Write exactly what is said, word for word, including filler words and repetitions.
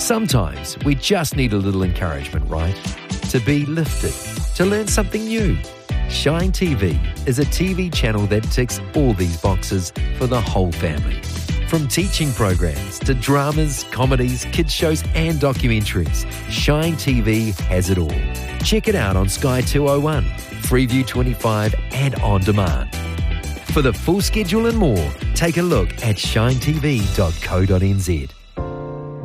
Sometimes we just need a little encouragement, right? To be lifted, to learn something new. Shine T V is a T V channel that ticks all these boxes for the whole family. From teaching programs to dramas, comedies, kids shows and documentaries, Shine T V has it all. Check it out on Sky two oh one, Freeview twenty-five and on demand. For the full schedule and more, take a look at shine t v dot co dot n z.